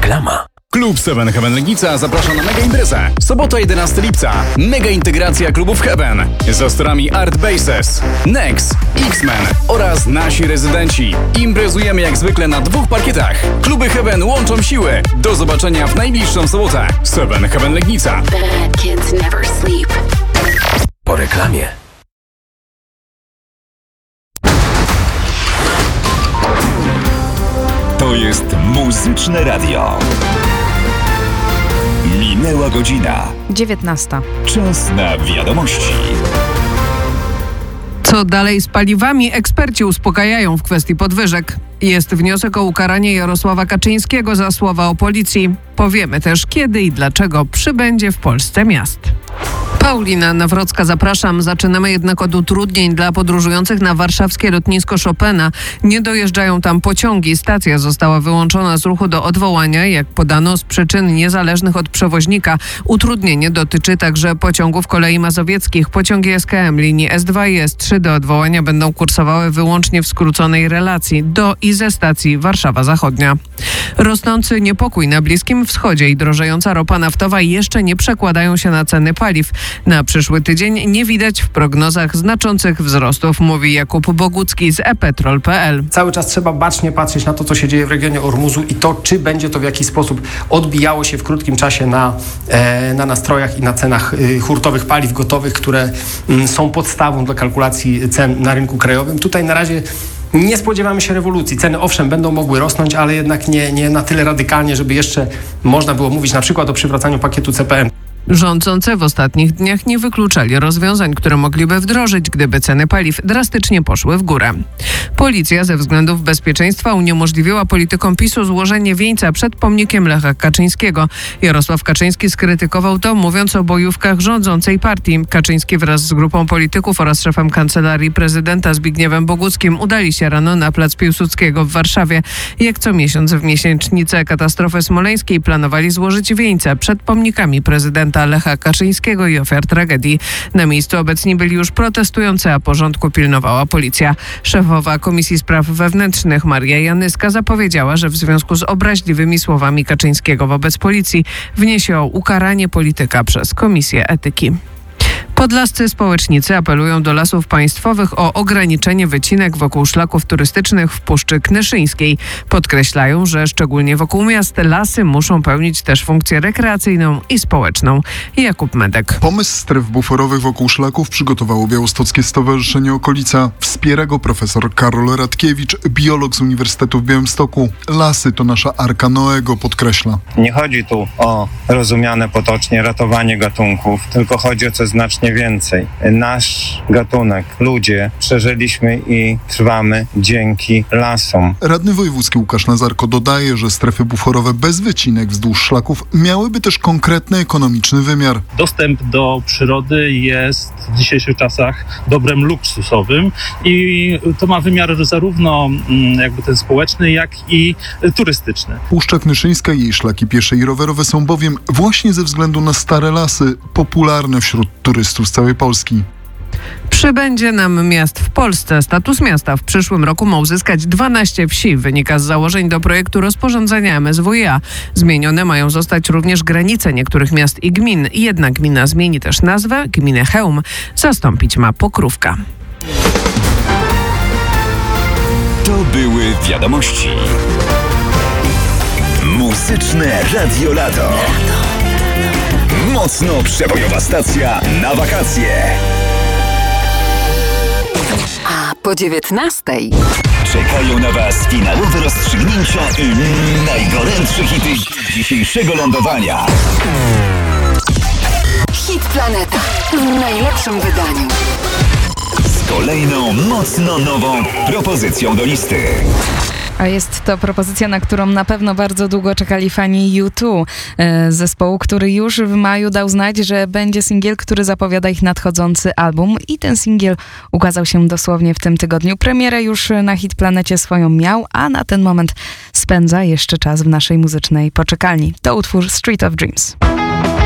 Reklama. Klub 7 Heaven Legnica zaprasza na mega imprezę. Sobota 11 lipca. Mega integracja klubów Heaven. Z autorami Art Bases, Nex, X-Men oraz nasi rezydenci. Imprezujemy jak zwykle na 2 parkietach. Kluby Heaven łączą siły. Do zobaczenia w najbliższą sobotę. 7 Heaven Legnica. Bad kids never sleep. Po reklamie. To jest Muzyczne Radio. Minęła godzina. 19. Czas na wiadomości. Co dalej z paliwami? Eksperci uspokajają w kwestii podwyżek. Jest wniosek o ukaranie Jarosława Kaczyńskiego za słowa o policji. Powiemy też, kiedy i dlaczego przybędzie w Polsce miast. Paulina Nawrocka, zapraszam. Zaczynamy jednak od utrudnień dla podróżujących na warszawskie lotnisko Chopina. Nie dojeżdżają tam pociągi. Stacja została wyłączona z ruchu do odwołania, jak podano, z przyczyn niezależnych od przewoźnika. Utrudnienie dotyczy także pociągów kolei mazowieckich. Pociągi SKM linii S2 i S3 do odwołania będą kursowały wyłącznie w skróconej relacji do i ze stacji Warszawa Zachodnia. Rosnący niepokój na Bliskim Wschodzie i drożejąca ropa naftowa jeszcze nie przekładają się na ceny paliw. Na przyszły tydzień nie widać w prognozach znaczących wzrostów, mówi Jakub Bogucki z ePetrol.pl. Cały czas trzeba bacznie patrzeć na to, co się dzieje w regionie Ormuzu i to, czy będzie to w jakiś sposób odbijało się w krótkim czasie na nastrojach i na cenach hurtowych paliw gotowych, które są podstawą do kalkulacji cen na rynku krajowym. Tutaj na razie nie spodziewamy się rewolucji. Ceny owszem będą mogły rosnąć, ale jednak nie na tyle radykalnie, żeby jeszcze można było mówić na przykład o przywracaniu pakietu CPN. Rządzący w ostatnich dniach nie wykluczali rozwiązań, które mogliby wdrożyć, gdyby ceny paliw drastycznie poszły w górę. Policja ze względów bezpieczeństwa uniemożliwiła politykom PiS-u złożenie wieńca przed pomnikiem Lecha Kaczyńskiego. Jarosław Kaczyński skrytykował to, mówiąc o bojówkach rządzącej partii. Kaczyński wraz z grupą polityków oraz szefem Kancelarii Prezydenta Zbigniewem Boguckim udali się rano na plac Piłsudskiego w Warszawie. Jak co miesiąc w miesięcznicę katastrofy smoleńskiej planowali złożyć wieńce przed pomnikami prezydenta Lecha Kaczyńskiego i ofiar tragedii. Na miejscu obecni byli już protestujący, a porządku pilnowała policja. Szefowa Komisji Spraw Wewnętrznych Maria Janyska zapowiedziała, że w związku z obraźliwymi słowami Kaczyńskiego wobec policji wniesie o ukaranie polityka przez Komisję Etyki. Podlascy społecznicy apelują do Lasów Państwowych o ograniczenie wycinek wokół szlaków turystycznych w Puszczy Knyszyńskiej. Podkreślają, że szczególnie wokół miast lasy muszą pełnić też funkcję rekreacyjną i społeczną. Jakub Medek. Pomysł stref buforowych wokół szlaków przygotowało Białostockie Stowarzyszenie Okolica. Wspiera go profesor Karol Radkiewicz, biolog z Uniwersytetu w Białymstoku. Lasy to nasza Arka Noego, podkreśla. Nie chodzi tu o rozumiane potocznie ratowanie gatunków, tylko chodzi o coś znacznie więcej. Nasz gatunek, ludzie, przeżyliśmy i trwamy dzięki lasom. Radny wojewódzki Łukasz Nazarko dodaje, że strefy buforowe bez wycinek wzdłuż szlaków miałyby też konkretny ekonomiczny wymiar. Dostęp do przyrody jest w dzisiejszych czasach dobrem luksusowym i to ma wymiar zarówno jakby ten społeczny, jak i turystyczny. Puszcza Knyszyńska i jej szlaki piesze i rowerowe są bowiem właśnie ze względu na stare lasy popularne wśród turystów z całej Polski. Przybędzie nam miast w Polsce. Status miasta w przyszłym roku ma uzyskać 12 wsi. Wynika z założeń do projektu rozporządzenia MSWiA. Zmienione mają zostać również granice niektórych miast i gmin. Jedna gmina zmieni też nazwę. Gminę Chełm zastąpić ma Pokrówka. To były wiadomości. Muzyczne Radio Lato. Mocno przebojowa stacja na wakacje. A po 19:00 Czekają na Was finałowe rozstrzygnięcia i najgorętsze hity dzisiejszego lądowania. Hit Planeta w najlepszym wydaniu. Z kolejną mocno nową propozycją do listy. A jest to propozycja, na którą na pewno bardzo długo czekali fani U2, zespołu, który już w maju dał znać, że będzie singiel, który zapowiada ich nadchodzący album i ten singiel ukazał się dosłownie w tym tygodniu. Premierę już na Hit Planecie swoją miał, a na ten moment spędza jeszcze czas w naszej muzycznej poczekalni. To utwór Street of Dreams.